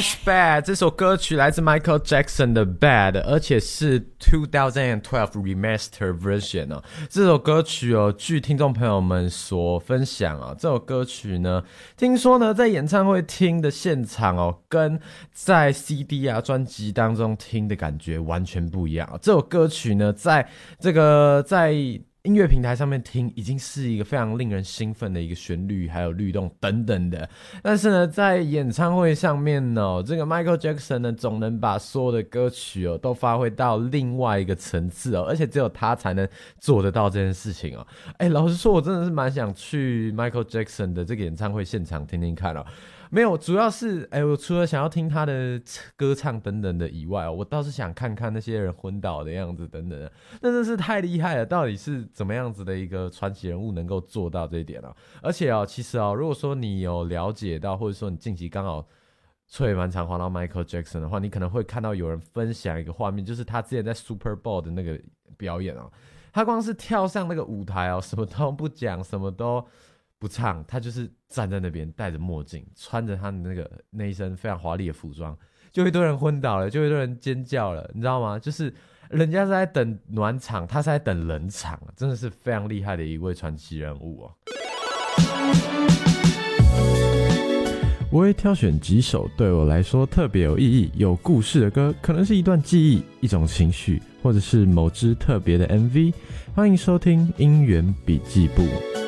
Bad 这首歌曲来自 Michael Jackson 的 Bad， 而且是2012 Remaster Version 哦。这首歌曲哦，据听众朋友们所分享哦，这首歌曲呢，听说呢在演唱会听的现场哦，跟在 CD 啊专辑当中听的感觉完全不一样哦。这首歌曲呢，在音乐平台上面听已经是一个非常令人兴奋的一个旋律还有律动等等的，但是呢在演唱会上面呢，这个 Michael Jackson 呢总能把所有的歌曲哦都发挥到另外一个层次哦，而且只有他才能做得到这件事情哦。老实说我真的是蛮想去 Michael Jackson 的这个演唱会现场听听看哦。没有，主要是我除了想要听他的歌唱等等的以外我倒是想看看那些人昏倒的样子等等的，那真是太厉害了，到底是怎么样子的一个传奇人物能够做到这一点啊？而且其实如果说你有了解到，或者说你近期刚好吹蛮常滑到 Michael Jackson 的话，你可能会看到有人分享一个画面，就是他之前在 Super Bowl 的那个表演他光是跳上那个舞台什么都不讲，什么都不唱，他就是站在那边戴着墨镜，穿着他的那一身非常华丽的服装，就一堆人昏倒了，就一堆人尖叫了，你知道吗？就是人家是在等暖场，他是在等冷场，真的是非常厉害的一位传奇人物我会挑选几首对我来说特别有意义、有故事的歌，可能是一段记忆、一种情绪，或者是某支特别的 MV。欢迎收听音源笔记簿。